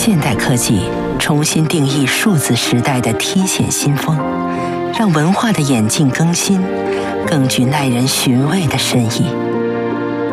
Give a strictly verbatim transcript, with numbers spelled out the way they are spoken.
现代科技重新定义数字时代的梯险新风，让文化的演进更新更具耐人寻味的深意。